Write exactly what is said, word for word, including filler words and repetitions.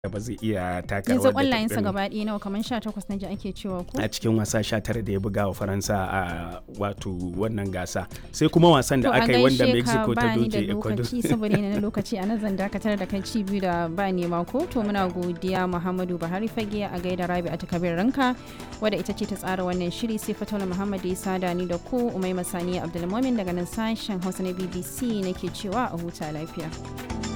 ba zai iya taka yanzu rawar da ƙwallayensa ta- gaba ɗaya nawa kamar sha takwas na ji ake cewa ko a cikin wasa sha tara da ya buga wa Faransa a wato wannan gasa sai kuma wasan da To a aka yi wanda gaishe ka, Mexico ta ba ni da doke Ecuador. lokaci saboda yana na lokaci a nan zan dakatar da kai ci biyu da ba nema ko to muna godiya Muhammadu Buhari Fage a gaida Rabi a takabir ranka wadda ita ce ta tsara wannan shiri sai Fatola Muhammad ya sada ni da ku Umaima Sani Abdulmumin daga nan sashen Hausa na B B C nake cewa a huta lafiya.